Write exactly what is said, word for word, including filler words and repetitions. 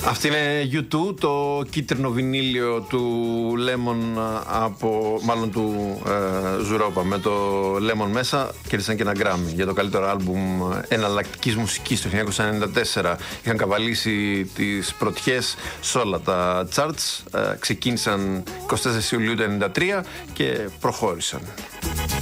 Αυτή είναι γιου τού, το κίτρινο βινίλιο του Lemon, από, μάλλον του ε, Ζουρόπα, με το Lemon μέσα. Κέρδισαν και ένα Grammy για το καλύτερο άλμπουμ εναλλακτικής μουσικής το χίλια εννιακόσια ενενήντα τέσσερα. Είχαν καβαλήσει τις πρωτιές σε όλα τα charts. Ε, ξεκίνησαν εικοστή τέταρτη Ιουλίου του χίλια εννιακόσια ενενήντα τρία και προχώρησαν.